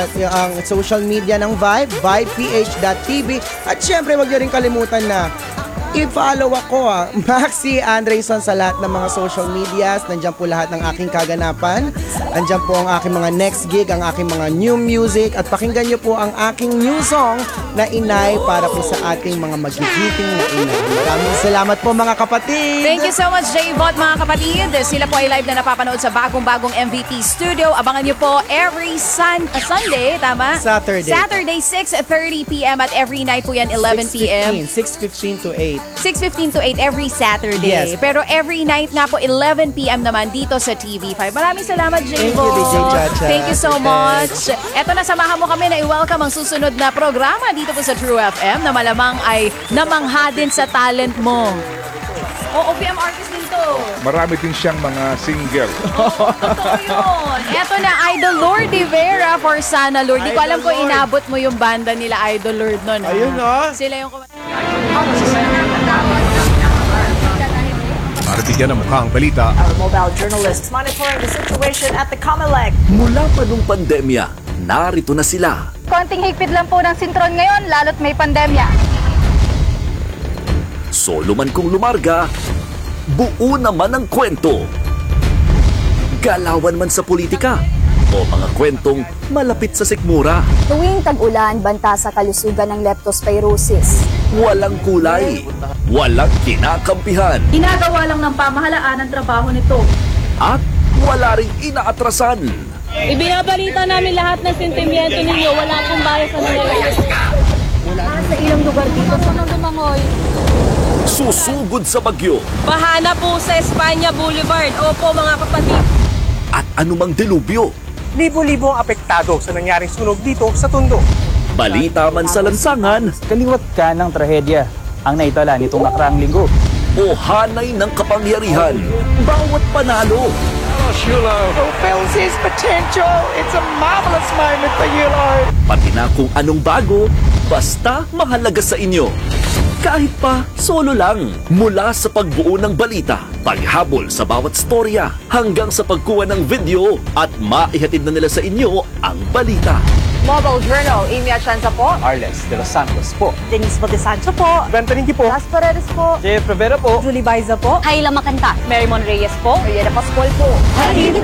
ang social media ng Vibe, vibeph.tv. At syempre, wag niyo rin kalimutan na i-follow ako Maxi Andreyson sa lahat ng mga social medias. Nandiyan po lahat ng aking kaganapan. Nandiyan po ang aking mga next gig, ang aking mga new music. At pakinggan niyo po ang aking new song na Inay para po sa ating mga magigiting na inay. Maraming salamat po mga kapatid. Thank you so much, J-Bot, mga kapatid. Sila po ay live na napapanood sa bagong-bagong MVP Studio. Abangan niyo po every Sunday, tama? Saturday 6:30 p.m. at every night po yan 11 p.m. 6:15 to 8. 6:15 to 8 every Saturday. Yes. Pero every night nga po 11 p.m. naman dito sa TV5. Maraming salamat, J-Bot. Thank you, DJ Chacha. Thank you so much. Eto na, samahan mo kami na i-welcome ang susunod na programa dito po sa True FM na malamang ay namangha din sa talent mo. O, OPM artist din to. Marami din siyang mga single. Totoo yun. Eto na, Idol Lord Rivera for Sana Lord. Di ko alam kung inabot mo yung banda nila Idol Lord nun. Ayun, no? Sila yung Para bigyan ng mukhang balita, Our mobile journalists monitoring the situation at the Comelec. Mula pa nung pandemya, narito na sila. Konting higpit lang po ng sintron ngayon, lalo't may pandemya. Solo man kung lumarga, buo naman ang kwento. Galawan man sa politika, o mga kwentong malapit sa sikmura. Tuwing tag-ulan, banta sa kalusugan ng leptospirosis. Walang kulay, walang kinakampihan, Ginagawa lang ng pamahalaan ang trabaho nito. at wala ring inaatrasan. Ibinabalita namin lahat ng sentimiento ninyo. Wala akong bias sa nangyayari. Sa ilang lugar dito, sa Dumangoy. Susugod sa bagyo, Bahana po sa Espanya Boulevard. Opo, mga kapatid. at anumang delubyo. Libo-libo ang apektado sa nangyaring sunog dito sa Tondo. Balita man sa lansangan, Kaliwat ka ng trahedya ang naitala nitong nakaraang linggo. o hanay ng kapangyarihan. Bawat panalo, Fulfills his potential. It's a marvelous moment for you, Lord. pati na kung anong bago, basta mahalaga sa inyo. Kahit pa solo lang, mula sa pagbuo ng balita, paghabol sa bawat storya, hanggang sa pagkuha ng video at maihatid na nila sa inyo ang balita. Mobile Journal, Amy Atienza po. Arles de los Santos po. Denise Badesancho po. Benta rin po. Las Paredes po. Jeff Rivera po. Julie Baiza po. Ayla Makanta. Mary Mon Reyes po. Mariana Pascual po.